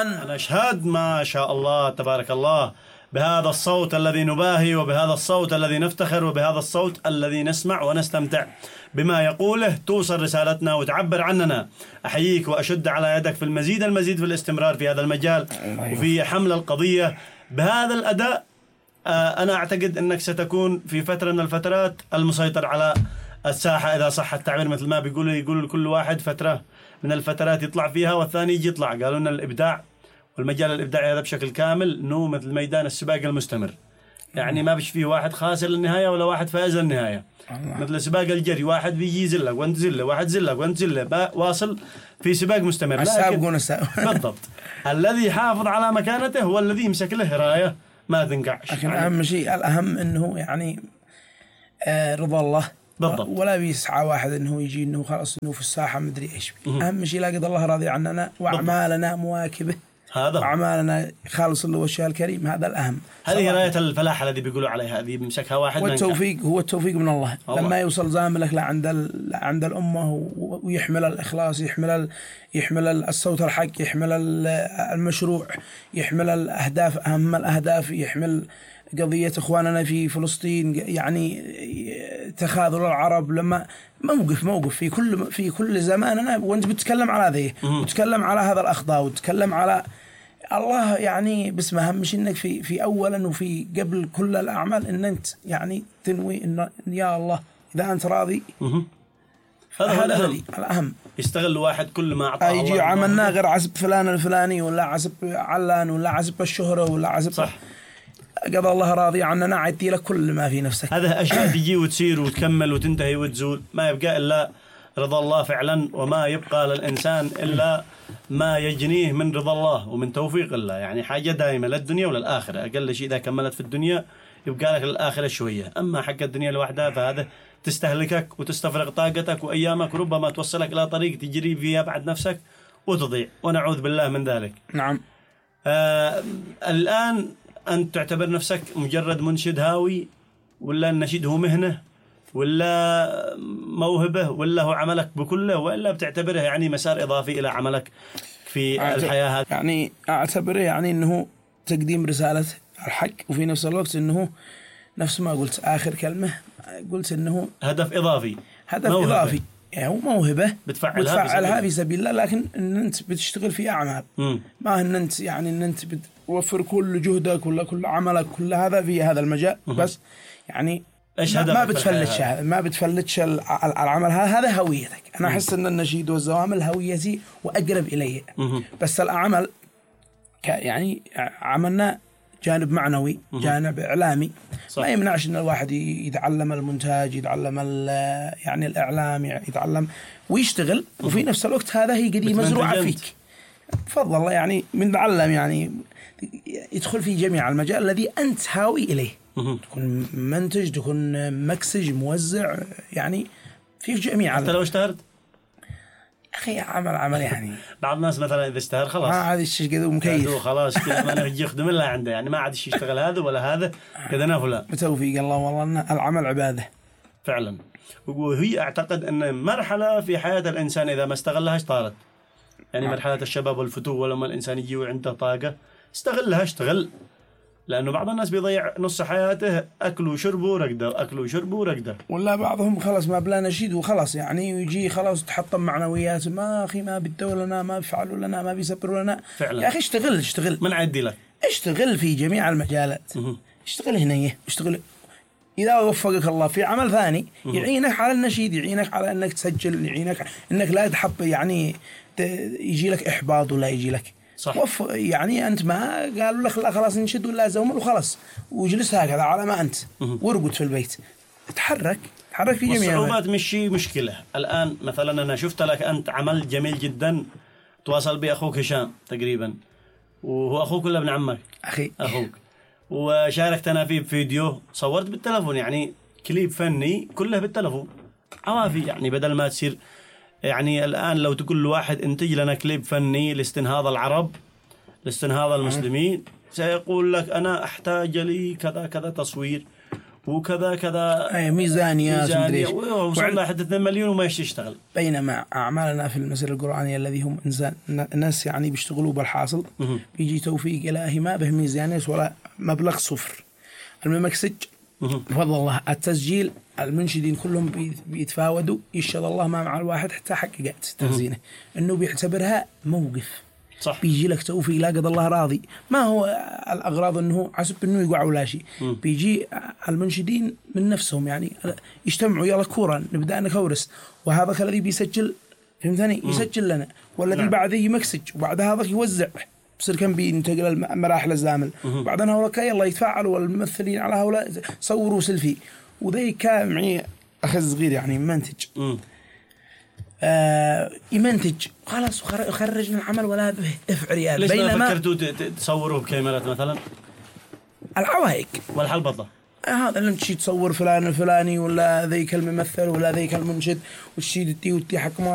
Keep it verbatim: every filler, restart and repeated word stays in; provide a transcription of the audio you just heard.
أنا أشهد ما شاء الله تبارك الله بهذا الصوت الذي نباهي، وبهذا الصوت الذي نفتخر، وبهذا الصوت الذي نسمع ونستمتع بما يقوله، توصل رسالتنا وتعبر عننا. أحييك وأشد على يدك في المزيد المزيد في الاستمرار في هذا المجال وفي حمل القضية بهذا الأداء. أنا أعتقد أنك ستكون في فترة من الفترات المسيطر على الساحة، إذا صح التعبير، مثل ما بيقولوا يقول كل واحد فترة من الفترات يطلع فيها والثاني يجي يطلع. قالوا لنا الإبداع والمجال الإبداعي هذا بشكل كامل إنه مثل ميدان السباق المستمر، يعني ما بيش فيه واحد خاسر للنهاية ولا واحد فائز للنهاية. مثل سباق الجري، واحد بيجي يزلك وانت زله، واحد زلك وانت زله، واصل في سباق مستمر. لكن بالضبط الذي يحافظ على مكانته هو الذي يمسك له راية ما تنقعش. لكن يعني أهم شيء الأهم إنه يعني آه رضا الله بالضبط، ولا بيسعى واحد إنه يجي إنه خلاص إنه في الساحة مدري إيش. أهم شيء لا قد الله راضي عننا وأعمالنا مواكبه، هذا أعمالنا خالص له وجهه الكريم، هذا الأهم. هذه راية الفلاح الذي بيقولوا عليها، هذه بيمسكها واحد. والتوفيق هو التوفيق من الله, الله. لما يوصل زاملك لعند عند الأمة ويحمل الإخلاص، يحمل ال... يحمل الصوت الحق، يحمل المشروع، يحمل الأهداف، أهم الأهداف، يحمل قضية إخواننا في فلسطين، يعني تخاذل العرب. لما موقف موقف في كل في كل زماننا، وأنت بتتكلم على هذه وتتكلم على هذا الأخطاء وتتكلم على الله، يعني بس ما همش إنك في في أولا وفي قبل كل الأعمال إن أنت يعني تنوي إن يا الله إذا أنت راضي. هذا الأهم. الأهم يستغل واحد كل ما أعطاه الله. يجي عملنا غير عزب فلان الفلاني ولا عزب علان ولا عزب الشهرة ولا عزب صح. قضى الله راضي عننا، عدي لك كل ما في نفسك. هذا أشياء تجي وتسير وتكمل وتنتهي وتزول، ما يبقى إلا رضا الله فعلا، وما يبقى للإنسان إلا ما يجنيه من رضا الله ومن توفيق الله. يعني حاجة دائمة للدنيا وللآخرة، أقل شيء إذا كملت في الدنيا يبقى لك للآخرة شوية. أما حق الدنيا لوحدها فهذا تستهلكك وتستفرغ طاقتك وأيامك، وربما توصلك إلى طريق تجري فيها بعد نفسك وتضيع، ونعوذ بالله من ذلك. نعم. آه الآن أنت تعتبر نفسك مجرد منشد هاوي، ولا النشيد هو مهنة، ولا موهبة، ولا هو عملك بكله، ولا بتعتبره يعني مسار إضافي إلى عملك في الحياة هذه؟ يعني أعتبره يعني أنه تقديم رسالة الحق، وفي نفس الوقت أنه نفس ما قلت آخر كلمة، قلت أنه هدف إضافي، هدف موهبة. إضافي يعني موهبة بتفعلها, بتفعلها في سبيل الله، لكن أن أنت بتشتغل في أعمال، م. ما أن أنت يعني أن أنت بتوفر كل جهدك ولا كل عملك كل هذا في هذا المجال، م. بس يعني ما بتفلتش ما بتفلتش العمل هذا هويتك. أنا أحس أن النشيد والزوامل هويتي وأقرب إلي، بس العمل يعني عملنا جانب معنوي، جانب إعلامي، صح. ما يمنعش أن الواحد يتعلم المونتاج، يتعلم يعني الإعلام، يتعلم ويشتغل، وفي نفس الوقت هذا هي قديم مزروعة فيك. بفضل الله يعني من تعلم يعني يدخل في جميع المجال الذي أنت هاوي إليه، تكون منتج، تكون مكسج، موزع، يعني في جميع. حتى لو اشتهرت أخي عمل عمل يعني بعض الناس مثلا إذا اشتهر خلاص ما عاد الشيء كذا مكيف خلاص كذا ما نجي يخدم الله عنده، يعني ما عاد الشيء يشتغل هذا ولا هذا كذا نافلا. بتوفيق الله والله العمل عبادة فعلا. وهي أعتقد أن مرحلة في حياة الإنسان إذا ما استغلهاش طارت، يعني نعم. مرحلة الشباب والفتوة، ولما الإنسان يجي وعنده طاقة استغلها، اشتغل. لأنه بعض الناس بيضيع نص حياته أكل وشرب ورقدة، أكل وشرب ورقدة، ولا بعضهم خلاص ما بلا نشيد وخلاص، يعني ويجي خلاص تحطم معنويات، ما أخي ما بيدوا لنا، ما بيفعلوا لنا، ما بيسبروا لنا. فعلا. يا أخي اشتغل اشتغل من عدي لك، اشتغل في جميع المجالات، م- اشتغل هنا، اشتغل. إذا وفقك الله في عمل ثاني م- يعينك على النشيد، يعينك على أنك تسجل، يعينك أنك لا تحب يعني يجي لك إحباط ولا يجي لك صح. وف يعني أنت ما قالوا لك لا خلاص نشد ولا زومر وخلاص وجلس هكذا على ما أنت وارقد في البيت، تحرك تحرك في جميع الصعوبات. مش شيء مشكلة. الآن مثلا أنا شفت لك أنت عمل جميل جدا، تواصل بأخوك هشام تقريبا، وهو أخوك ولا ابن عمك؟ أخي أخوك. وشاركتنا فيه بفيديو صورت بالتلفون، يعني كليب فني كله بالتلفون عوافي، يعني بدل ما تصير يعني الآن لو تقول واحد انتج لنا كليب فني لاستنهاض العرب، لاستنهاض المسلمين، سيقول لك أنا أحتاج لي كذا كذا تصوير وكذا كذا أي ميزانيات ميزانية ووصل لحد اثنين مليون وما يشتغل. بينما أعمالنا في المسيرة القرآنية الذي هم إنسان ناس يعني بيشتغلوا بالحاصل بيجي توفيق إلهي ما به ميزانية ولا مبلغ صفر. الممكسج بفضل الله التسجيل المنشدين كلهم بيتفاودوا يشهد الله ما مع الواحد حتى حققت تخزينه إنه بيعتبرها موقف. صح. بيجي لك توفيق لا قد الله راضي ما هو الأغراض إنه حسب إنه يقع ولا شيء. بيجي المنشدين من نفسهم يعني يجتمعوا يلا كورة نبدأ نكورس وهذا الذي بيسجل فهمتني يسجل لنا والذي بعده يمكسج وبعد هذا يوزع بصير كم بينتقل المراحل الزامل بعدين هؤلاء يلا يتفاعلوا والممثلين على هؤلاء صوروا سيلفي وذي كان معي أخ صغير يعني منتج آه يمنتج خلاص وخرج من العمل ولا دفع ريال. ليش ما فكرتوا تصوروه بكاميرات مثلا العوائق والحلبطة هذا اللي تشي تصور فلان الفلاني ولا ذيك الممثل ولا ذيك المنشد والشي دتي وتي حكمه